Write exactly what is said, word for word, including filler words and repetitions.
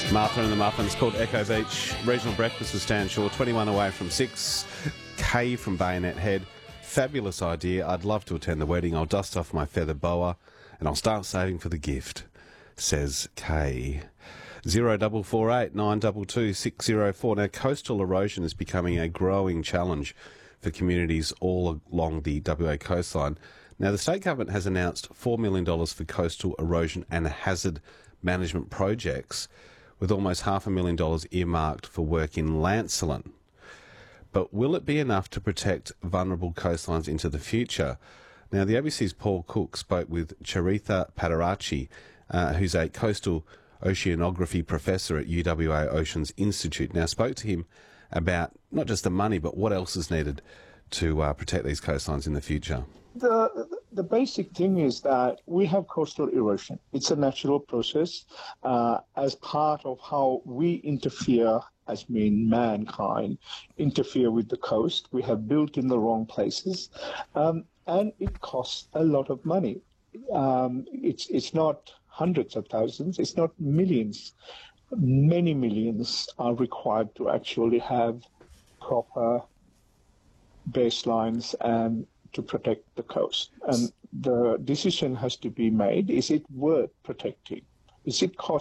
Martha and the Muffins, called Echo Beach. Regional breakfast with Stan Shaw, twenty-one away from six. Kay from Bayonet Head. Fabulous idea. I'd love to attend the wedding. I'll dust off my feather boa and I'll start saving for the gift, says Kay. Zero double four eight nine two two six zero four. Now, coastal erosion is becoming a growing challenge for communities all along the W A coastline. Now, the state government has announced four million dollars for coastal erosion and hazard management projects, with almost half a million dollars earmarked for work in Lancelin. But will it be enough to protect vulnerable coastlines into the future? Now, the A B C's Paul Cook spoke with Charitha Patarachi, uh, who's a coastal oceanography professor at U W A Oceans Institute. Now, spoke to him about not just the money, but what else is needed to uh, protect these coastlines in the future. The the basic thing is that we have coastal erosion. It's a natural process uh, as part of how we interfere, as mean mankind, interfere with the coast. We have built in the wrong places, um, and it costs a lot of money. Um, it's it's not hundreds of thousands. It's not millions. Many millions are required to actually have proper baselines and to protect the coast. And the decision has to be made, is it worth protecting? Is it cost